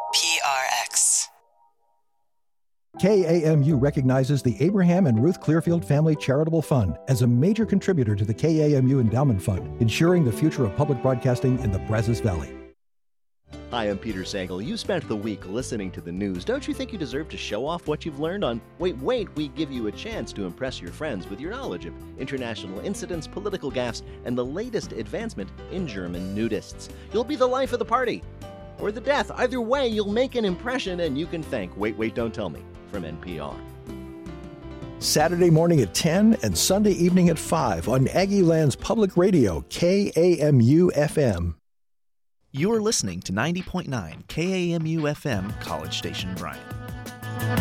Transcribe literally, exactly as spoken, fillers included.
P R X. K A M U recognizes the Abraham and Ruth Clearfield Family Charitable Fund as a major contributor to the K A M U Endowment Fund, ensuring the future of public broadcasting in the Brazos Valley. Hi, I'm Peter Sagal. You spent the week listening to the news. Don't you think you deserve to show off what you've learned on Wait, Wait? We give you a chance to impress your friends with your knowledge of international incidents, political gaffes, and the latest advancement in German nudists. You'll be the life of the party, or the death. Either way, you'll make an impression, and you can thank Wait, Wait, Don't Tell Me from N P R. Saturday morning at ten and Sunday evening at five on Aggie Land's Public Radio, K A M U F M. You're listening to ninety point nine K A M U F M, College Station, Bryan.